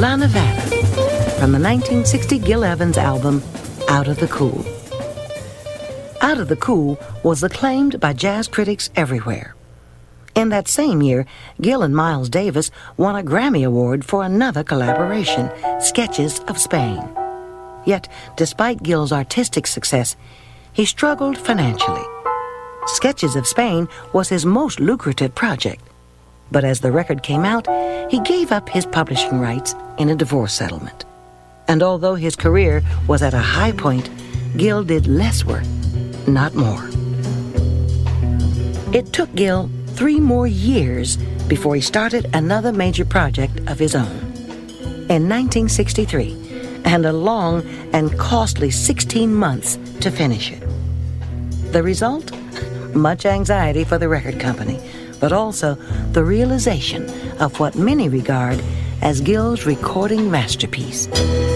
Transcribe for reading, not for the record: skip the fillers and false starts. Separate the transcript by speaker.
Speaker 1: La Nevada, from the 1960 Gil Evans album, Out of the Cool. Out of the Cool was acclaimed by jazz critics everywhere. In that same year, Gil and Miles Davis won a Grammy Award for another collaboration, Sketches of Spain. Yet, despite Gil's artistic success, he struggled financially. Sketches of Spain was his most lucrative project, but as the record came out, he gave up his publishing rights in a divorce settlement. And although his career was at a high point, Gil did less work, not more. It took Gil 3 more years before he started another major project of his own. In 1963, and a long and costly 16 months to finish it. The result? Much anxiety for the record company, but also the realization of what many regard as Gil's recording masterpiece.